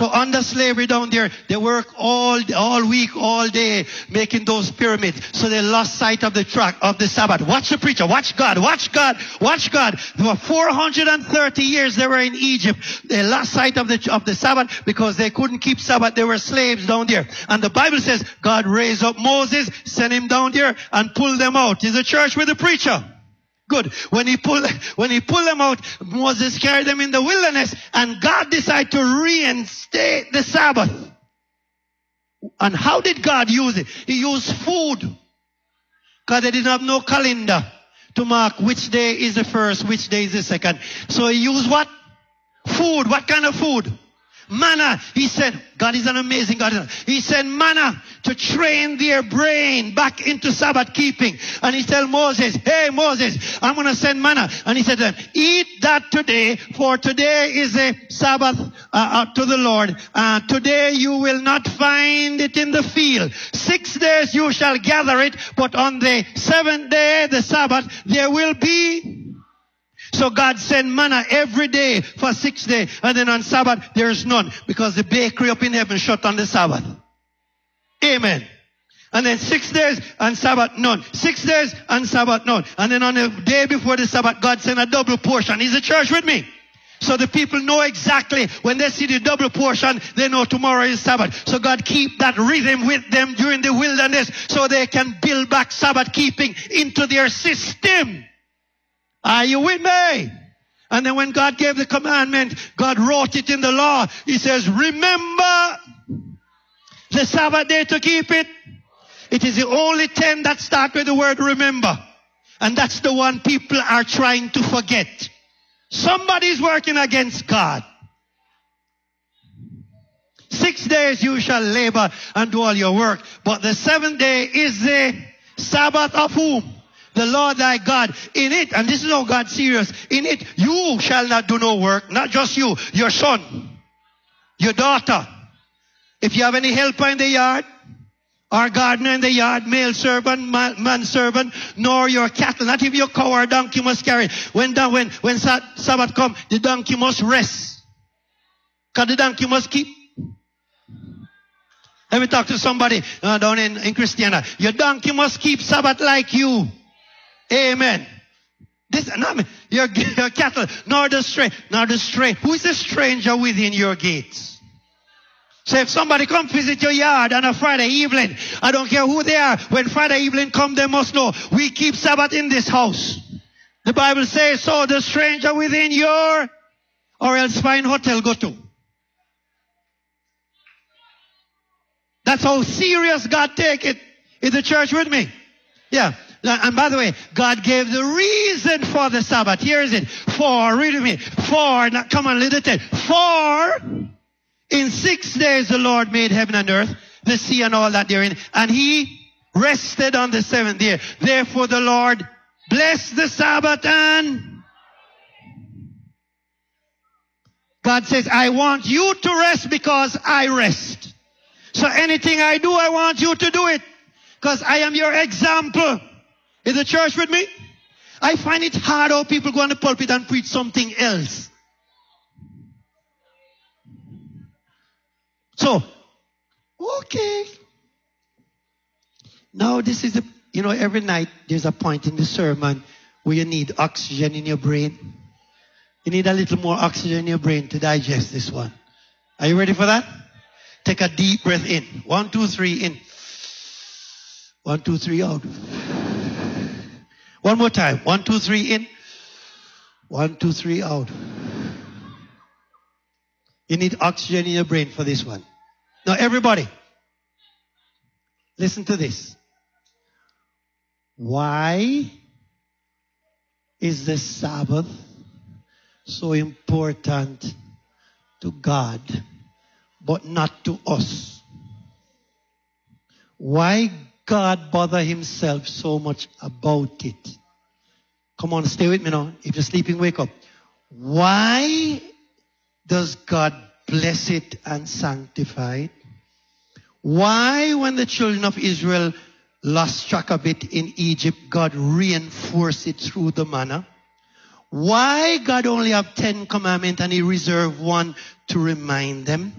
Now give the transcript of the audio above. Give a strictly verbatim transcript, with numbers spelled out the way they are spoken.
So under slavery down there, they work all all week, all day, making those pyramids. So they lost sight of the track of the Sabbath. Watch the preacher. Watch God. Watch God. Watch God. For four hundred thirty years they were in Egypt. They lost sight of the of the Sabbath because they couldn't keep Sabbath. They were slaves down there. And the Bible says God raised up Moses, sent him down there, and pulled them out. Is the church with the preacher? Good. When he pulled, when he pulled them out, Moses carried them in the wilderness, and God decided to reinstate the Sabbath. And how did God use it? He used food. Because they didn't have no calendar to mark which day is the first, which day is the second. So he used what? Food. What kind of food? Manna. He said, God is an amazing God. He said manna to train their brain back into Sabbath keeping. And he told Moses, hey Moses, I'm going to send manna. And he said, eat that today, for today is a Sabbath uh, uh, to the Lord. Uh, today you will not find it in the field. Six days you shall gather it, but on the seventh day, the Sabbath, there will be. So God sent manna every day for six days. And then on Sabbath, there's none. Because the bakery up in heaven shut on the Sabbath. Amen. And then six days on Sabbath, none. Six days on Sabbath, none. And then on the day before the Sabbath, God sent a double portion. Is the church with me? So the people know exactly when they see the double portion, they know tomorrow is Sabbath. So God keep that rhythm with them during the wilderness so they can build back Sabbath keeping into their system. Are you with me? And then when God gave the commandment, God wrote it in the law. He says, remember the Sabbath day to keep it. It is the only ten that start with the word remember. And that's the one people are trying to forget. Somebody's working against God. Six days you shall labor and do all your work. But the seventh day is the Sabbath of whom? The Lord thy God. In it, and this is how God's serious, in it you shall not do no work. Not just you, your son, your daughter. If you have any helper in the yard, or gardener in the yard, male servant, man, man servant, nor your cattle, not even your cow or donkey must carry it. When, when, when Sabbath come, the donkey must rest. Because the donkey must keep. Let me talk to somebody uh, down in, in Christiana. Your donkey must keep Sabbath like you. Amen. This, not me, your, your cattle, nor the stranger, nor the stranger. Who is the stranger within your gates? So if somebody come visit your yard on a Friday evening, I don't care who they are. When Friday evening come, they must know we keep Sabbath in this house. The Bible says, so the stranger within your, or else find hotel go to. That's how serious God take it. Is the church with me? Yeah. And by the way, God gave the reason for the Sabbath. Here is it. For, read with me. For, now come on, little it. For, in six days the Lord made heaven and earth, the sea and all that therein, and he rested on the seventh day. Therefore the Lord blessed the Sabbath, and God says, I want you to rest because I rest. So anything I do, I want you to do it. Because I am your example. Is the church with me? I find it hard how people go on the pulpit and preach something else. So, okay. Now this is, a, you know, every night there's a point in the sermon where you need oxygen in your brain. You need a little more oxygen in your brain to digest this one. Are you ready for that? Take a deep breath in. One, two, three, in. One, two, three, out. One more time. One, two, three, in. One, two, three, out. You need oxygen in your brain for this one. Now, everybody, listen to this. Why is the Sabbath so important to God, but not to us? Why God bother himself so much about it? Come on, stay with me now. If you're sleeping, wake up. Why does God bless it and sanctify it? Why, when the children of Israel lost track of it in Egypt, God reinforced it through the manna? Why God only have ten commandments and he reserved one to remind them?